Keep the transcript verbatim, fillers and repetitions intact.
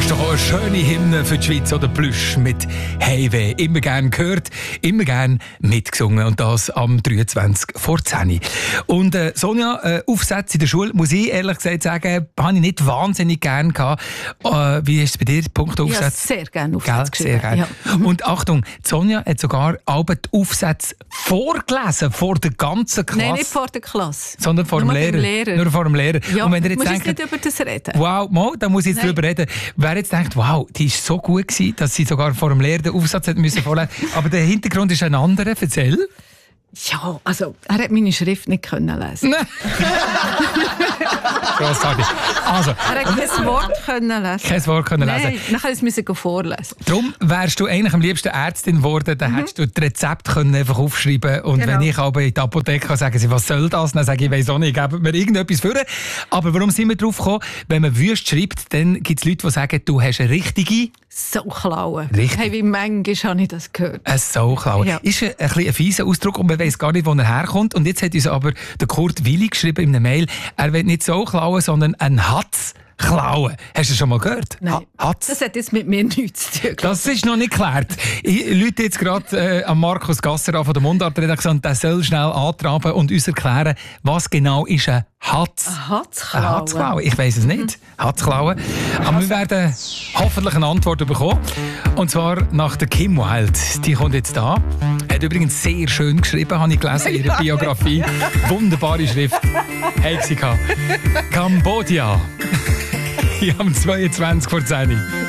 ist doch auch eine schöne Hymne für die Schweiz oder Plüsch mit «Hey weh». Immer gern gehört, immer gern mitgesungen. Und das am dreiundzwanzig vor zehn. Und äh, Sonja, äh, Aufsätze in der Schule, muss ich ehrlich gesagt sagen, habe ich nicht wahnsinnig gern gehabt. Äh, wie ist es bei dir, Punkt Aufsätze? Ja, sehr gerne Aufsätze geschrieben. Sehr gerne. Ja. Und Achtung, Sonja hat sogar alle die Aufsätze vorgelesen, vor der ganzen Klasse. Nein, nicht vor der Klasse. Sondern vor dem Lehrer. Lehrer. Nur vor dem Lehrer. Ja, und wenn ihr jetzt muss denkt, ich nicht über das reden? Wow, mal, da muss ich jetzt Nein. drüber reden. Wer jetzt denkt, wow, die ist so gut gewesen, dass sie sogar vor dem Lehrer den Aufsatz hat müssen vorlesen. Aber der Hintergrund ist ein anderer. Erzähl. Ja, also, er hat meine Schrift nicht können lesen. Grossartig. Also, er hat kein Wort können lesen. Kein Wort können lesen. Nein, dann musste ich vorlesen. Darum wärst du eigentlich am liebsten Ärztin geworden, dann mhm. hättest du das Rezept können einfach aufschreiben und genau. Wenn ich aber in die Apotheke kann, sagen sie, was soll das? Dann sage ich, ich weiss auch nicht, geben mir irgendetwas vor. Aber warum sind wir drauf gekommen? Wenn man wüst schreibt, dann gibt es Leute, die sagen, du hast eine richtige Sauklaue. Richtig. Hey, wie manchmal habe ich das gehört. Eine Sauklaue. Ja. Ist ein, ein, ein fieser Ausdruck und man weiss gar nicht, wo er herkommt. Und jetzt hat uns aber der Kurt Willi geschrieben in einer Mail, er will nicht Sauklaue, sondern ein Hatz klauen. Hast du das schon mal gehört? Nein, ha- das hat jetzt mit mir nichts zu tun. Das ist noch nicht geklärt. Ich rufe jetzt gerade äh, an Markus Gasser an von der Mundart-Redaktion. Der soll schnell antraben und uns erklären, was genau ist ein Hatz. Ein Hatzklaue? Ein Hatzklaue. Ich weiss es nicht. Mhm. Hatzklaue. Aber wir werden hoffentlich eine Antwort bekommen. Und zwar nach der Kim Wilde. Die kommt jetzt da. Hat übrigens sehr schön geschrieben, habe ich gelesen in ihrer Biografie. Wunderbare Schrift. Hat sie gehabt. Kambodscha. Am zweiundzwanzig vor zehn.